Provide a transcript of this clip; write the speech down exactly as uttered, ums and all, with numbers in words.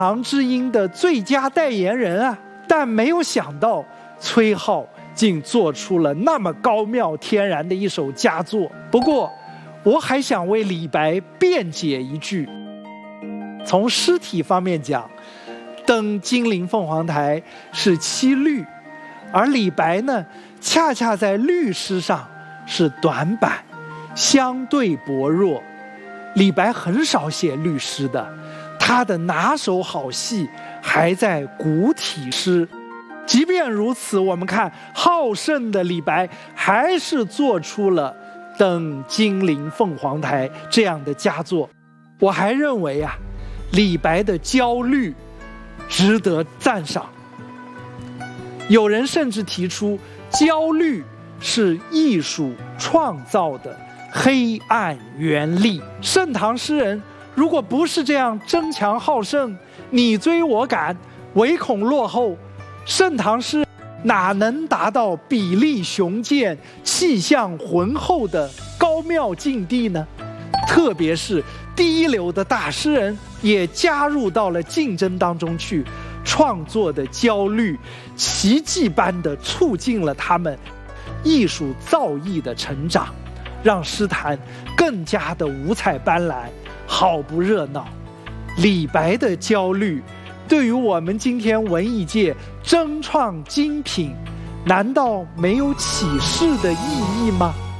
堂之音的最佳代言人啊！但没有想到崔颢竟做出了那么高妙天然的一首佳作。不过，我还想为李白辩解一句：从诗体方面讲，登金陵凤凰台是七律，而李白呢，恰恰在律诗上是短板，相对薄弱。李白很少写律诗的，他的拿手好戏还在古体诗。即便如此，我们看好胜的李白还是做出了登金陵凤凰台这样的佳作。我还认为啊，李白的焦虑值得赞赏。有人甚至提出，焦虑是艺术创造的黑暗原力。盛唐诗人如果不是这样争强好胜，你追我赶，唯恐落后，盛唐诗哪能达到比例雄健、气象浑厚的高妙境地呢？特别是第一流的大诗人也加入到了竞争当中去，创作的焦虑奇迹般地促进了他们艺术造诣的成长，让诗坛更加的五彩斑斓，好不热闹。李白的焦虑对于我们今天文艺界争创精品，难道没有启示的意义吗？